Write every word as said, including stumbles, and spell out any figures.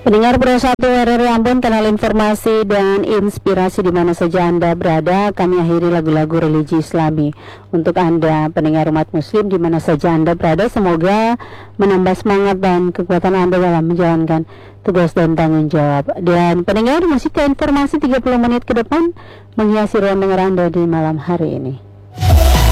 Pendengar Pro satu R R I Ambon, kanal informasi dan inspirasi di mana saja Anda berada, kami akhiri lagu-lagu religi Islami. Untuk Anda pendengar umat muslim di mana saja Anda berada, semoga menambah semangat dan kekuatan Anda dalam menjalankan tugas dan tanggung jawab. Dan pendengar, masih ke informasi tiga puluh menit ke depan menghiasi ruang dengar Anda di malam hari ini.